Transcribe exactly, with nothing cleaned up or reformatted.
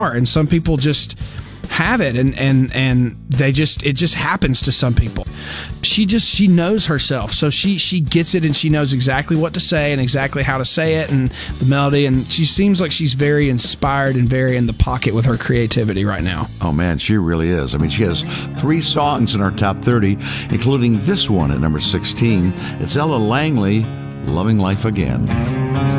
And some people just have it, and, and, and they just, it just happens to some people. She just, she knows herself. So she, she gets it, and she knows exactly what to say and exactly how to say it and the melody. And she seems like she's very inspired and very in the pocket with her creativity right now. Oh, man, she really is. I mean, she has three songs in our top thirty, including this one at number sixteen. It's Ella Langley, Loving Life Again.